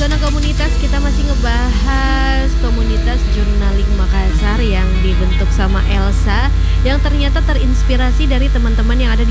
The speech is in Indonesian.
Zona Komunitas kita masih ngebahas komunitas Jurnaling Makassar yang dibentuk sama Elsa, yang ternyata terinspirasi dari teman-teman yang ada di